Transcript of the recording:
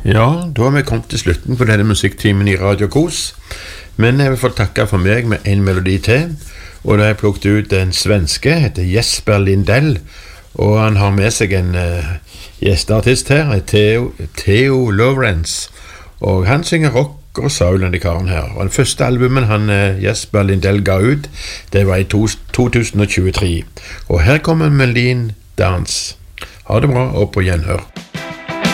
Ja, da har vi kommet til slutten på denne musikktimen i Radio Kos. Men jeg vil få takke for meg med en melodi til. Og da har jeg plukket ut en svenske, heter Jesper Lindell. Og han har med seg en gjesteartist her, Theo Lawrence. Og han synger rock og soul, denne karen her. Og den første albumen han Jesper Lindell ga ut, det var i 2023. Og her kommer melodien Dans. Ha det bra, og på gjenhør.